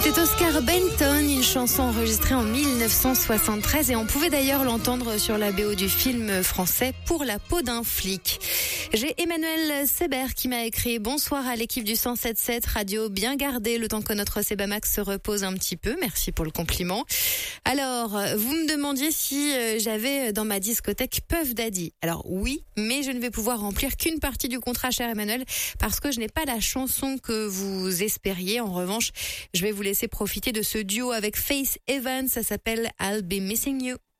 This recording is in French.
C'était Oscar Benton, une chanson enregistrée en 1973 et on pouvait d'ailleurs l'entendre sur la BO du film français Pour la peau d'un flic. J'ai Emmanuel Sébert qui m'a écrit « Bonsoir à l'équipe du 107.7 Radio, bien gardé le temps que notre Sebamax se repose un petit peu. Merci pour le compliment. » Alors, vous me demandiez si j'avais dans ma discothèque Puff Daddy. Alors oui, mais je ne vais pouvoir remplir qu'une partie du contrat, cher Emmanuel, parce que je n'ai pas la chanson que vous espériez. En revanche, je vais vous laisser profiter de ce duo avec Faith Evans. Ça s'appelle I'll Be Missing You.